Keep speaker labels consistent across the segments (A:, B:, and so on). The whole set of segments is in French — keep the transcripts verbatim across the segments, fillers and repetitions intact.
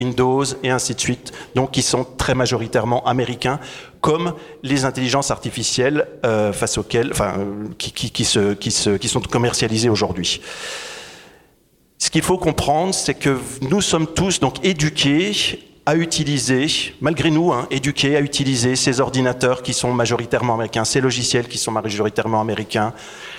A: Windows et ainsi de suite, donc qui sont très majoritairement américains, comme les intelligences artificielles euh, face auxquelles, enfin, euh, qui, qui, qui, se, qui, se, qui sont commercialisées aujourd'hui. Ce qu'il faut comprendre, c'est que nous sommes tous donc éduqués à utiliser, malgré nous, hein, éduqués à utiliser ces ordinateurs qui sont majoritairement américains, ces logiciels qui sont majoritairement américains.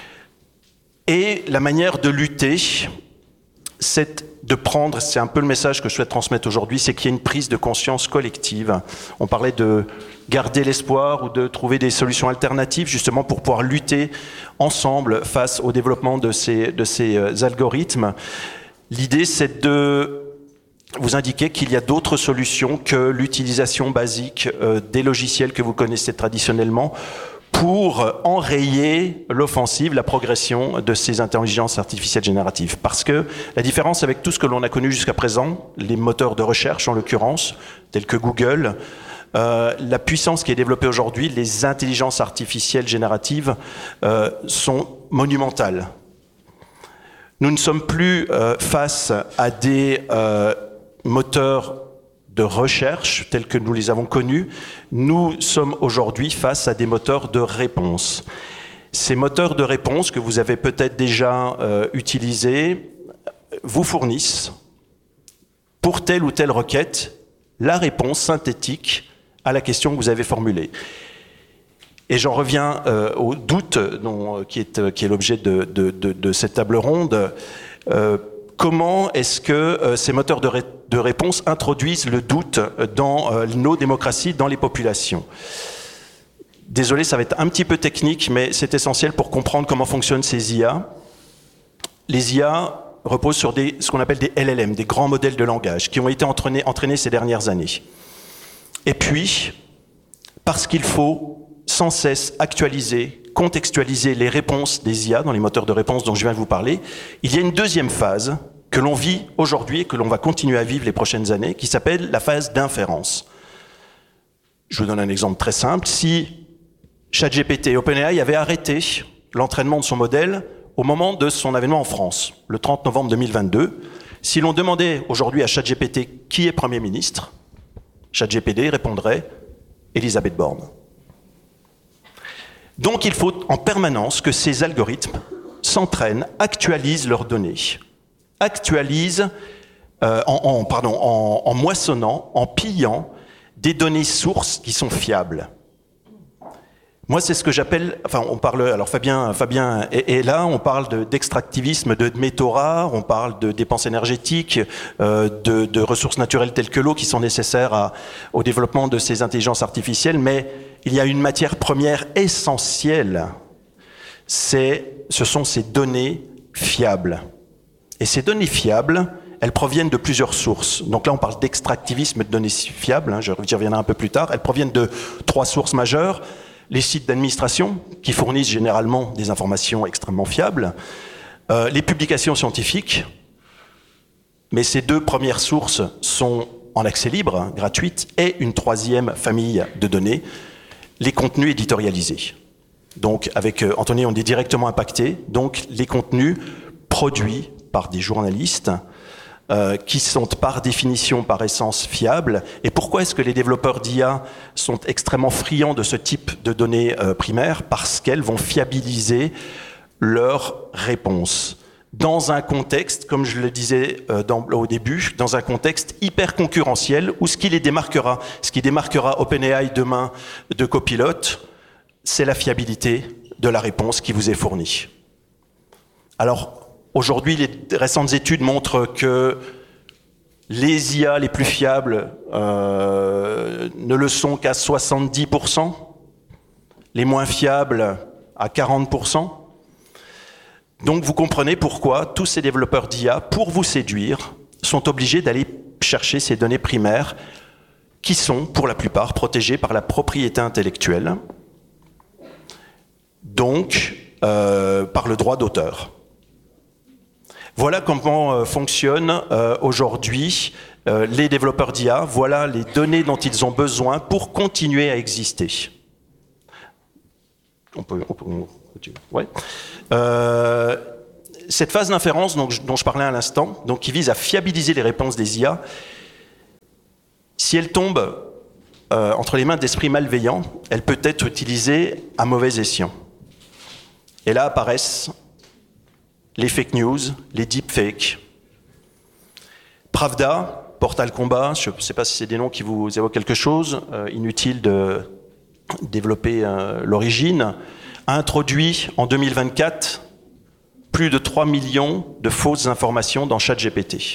A: Et la manière de lutter, c'est de prendre, c'est un peu le message que je souhaite transmettre aujourd'hui, c'est qu'il y a une prise de conscience collective. On parlait de garder l'espoir ou de trouver des solutions alternatives justement pour pouvoir lutter ensemble face au développement de ces, de ces algorithmes. L'idée, c'est de vous indiquer qu'il y a d'autres solutions que l'utilisation basique euh, des logiciels que vous connaissez traditionnellement pour enrayer l'offensive, la progression de ces intelligences artificielles génératives. Parce que la différence avec tout ce que l'on a connu jusqu'à présent, les moteurs de recherche en l'occurrence, tels que Google, euh, la puissance qui est développée aujourd'hui, les intelligences artificielles génératives euh, sont monumentales. Nous ne sommes plus euh, face à des euh, moteurs de recherche tels que nous les avons connus, nous sommes aujourd'hui face à des moteurs de réponse. Ces moteurs de réponse que vous avez peut-être déjà euh, utilisés vous fournissent, pour telle ou telle requête, la réponse synthétique à la question que vous avez formulée. Et j'en reviens euh, au doute dont, qui est, qui est l'objet de, de, de, de cette table ronde. Euh, Comment est-ce que euh, ces moteurs de, ré de réponse introduisent le doute dans euh, nos démocraties, dans les populations? Désolé, ça va être un petit peu technique, mais c'est essentiel pour comprendre comment fonctionnent ces I A. Les I A reposent sur des, ce qu'on appelle des L L M, des grands modèles de langage, qui ont été entraînés, entraînés ces dernières années. Et puis, parce qu'il faut sans cesse actualiser, contextualiser les réponses des I A dans les moteurs de réponse dont je viens de vous parler, il y a une deuxième phase que l'on vit aujourd'hui et que l'on va continuer à vivre les prochaines années, qui s'appelle la phase d'inférence. Je vous donne un exemple très simple. Si ChatGPT et OpenAI avaient arrêté l'entraînement de son modèle au moment de son avènement en France, le trente novembre deux mille vingt-deux, si l'on demandait aujourd'hui à ChatGPT qui est Premier ministre, ChatGPT répondrait Elisabeth Borne. Donc il faut en permanence que ces algorithmes s'entraînent, actualisent leurs données, actualisent euh, en, en, pardon, en, en moissonnant, en pillant des données sources qui sont fiables. Moi, c'est ce que j'appelle, enfin, on parle, alors Fabien, Fabien est, est là, on parle d'extractivisme de, de métaux rares, on parle de dépenses énergétiques, euh, de, de ressources naturelles telles que l'eau qui sont nécessaires à, au développement de ces intelligences artificielles, mais il y a une matière première essentielle, c'est, ce sont ces données fiables. Et ces données fiables, elles proviennent de plusieurs sources. Donc là, on parle d'extractivisme de données fiables, hein, je reviendrai un peu plus tard. Elles proviennent de trois sources majeures. Les sites d'administration, qui fournissent généralement des informations extrêmement fiables, euh, les publications scientifiques, mais ces deux premières sources sont en accès libre, hein, gratuites, et une troisième famille de données, les contenus éditorialisés. Donc, avec euh, Anthony, on est directement impacté, donc les contenus produits par des journalistes, Euh, qui sont par définition, par essence, fiables. Et pourquoi est-ce que les développeurs d'I A sont extrêmement friands de ce type de données euh, primaires? Parce qu'elles vont fiabiliser leurs réponses. Dans un contexte, comme je le disais euh, dans, au début, dans un contexte hyper concurrentiel, où ce qui les démarquera, ce qui démarquera OpenAI demain de Copilot, c'est la fiabilité de la réponse qui vous est fournie. Alors, aujourd'hui, les récentes études montrent que les I A les plus fiables euh, ne le sont qu'à soixante-dix pour cent, les moins fiables à quarante pour cent. Donc vous comprenez pourquoi tous ces développeurs d'I A, pour vous séduire, sont obligés d'aller chercher ces données primaires qui sont, pour la plupart, protégées par la propriété intellectuelle, donc euh, par le droit d'auteur. Voilà comment euh, fonctionnent euh, aujourd'hui euh, les développeurs d'I A. Voilà les données dont ils ont besoin pour continuer à exister. On peut, on peut, on peut ouais. euh, cette phase d'inférence dont, dont je parlais à l'instant, donc qui vise à fiabiliser les réponses des I A, Si elle tombe euh, entre les mains d'esprits malveillants, elle peut être utilisée à mauvais escient. Et là apparaissent les fake news, les deepfakes. Pravda, Portal Combat, je ne sais pas si c'est des noms qui vous évoquent quelque chose, euh, inutile de développer euh, l'origine, a introduit en deux mille vingt-quatre plus de trois millions de fausses informations dans ChatGPT.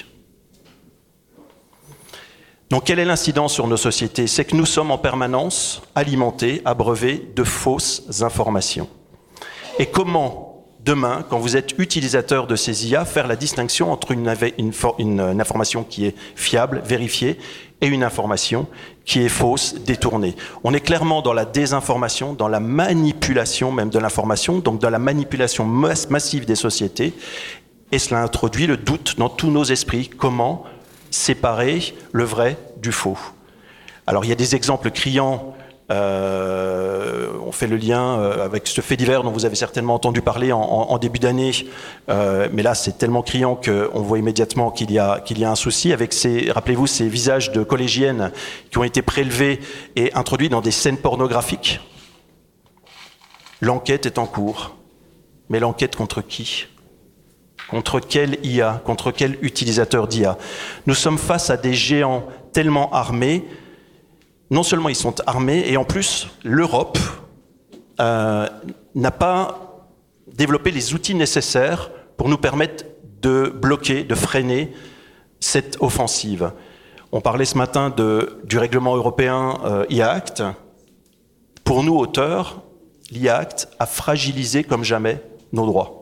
A: Donc quelle est l'incidence sur nos sociétés? C'est que nous sommes en permanence alimentés, abreuvés de fausses informations. Et comment, demain, quand vous êtes utilisateur de ces I A, faire la distinction entre une, une, une, une information qui est fiable, vérifiée, et une information qui est fausse, détournée? On est clairement dans la désinformation, dans la manipulation même de l'information, donc dans la manipulation mass- massive des sociétés, et cela introduit le doute dans tous nos esprits. Comment séparer le vrai du faux? Alors il y a des exemples criants. Euh, on fait le lien avec ce fait divers dont vous avez certainement entendu parler en, en, en début d'année, euh, mais là c'est tellement criant qu'on voit immédiatement qu'il y a, qu'il y a un souci avec ces, rappelez-vous, ces visages de collégiennes qui ont été prélevés et introduits dans des scènes pornographiques. L'enquête est en cours, mais l'enquête contre qui? Contre quel I A? Contre quel utilisateur d'I A? Nous sommes face à des géants tellement armés. Non seulement ils sont armés, et en plus, l'Europe euh, n'a pas développé les outils nécessaires pour nous permettre de bloquer, de freiner cette offensive. On parlait ce matin de, du règlement européen euh, I A Act. Pour nous, auteurs, l'I A Act a fragilisé comme jamais nos droits.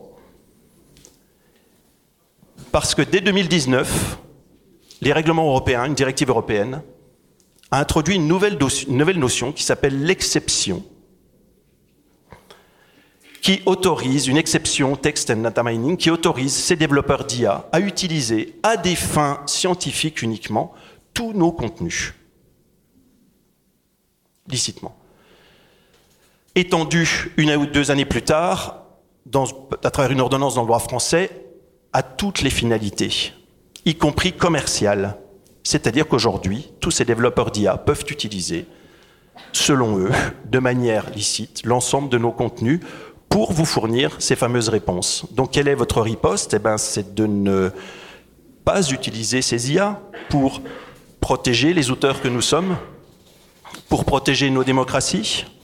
A: Parce que dès deux mille dix-neuf, les règlements européens, une directive européenne, a introduit une nouvelle, do- une nouvelle notion qui s'appelle l'exception, qui autorise, une exception, text and data mining, qui autorise ces développeurs d'I A à utiliser à des fins scientifiques uniquement tous nos contenus, licitement. Étendu une ou deux années plus tard, dans, à travers une ordonnance dans le droit français, à toutes les finalités, y compris commerciales. C'est-à-dire qu'aujourd'hui, tous ces développeurs d'I A peuvent utiliser, selon eux, de manière licite, l'ensemble de nos contenus pour vous fournir ces fameuses réponses. Donc, quelle est votre riposte? Eh bien, c'est de ne pas utiliser ces I A pour protéger les auteurs que nous sommes, pour protéger nos démocraties,